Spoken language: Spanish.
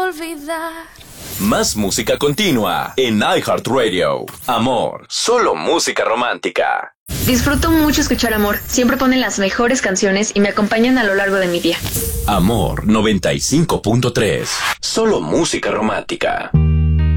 olvidar. Más música continua en iHeartRadio. Amor, solo música romántica. Disfruto mucho escuchar Amor. Siempre ponen las mejores canciones y me acompañan a lo largo de mi día. Amor 95.3. Solo música romántica.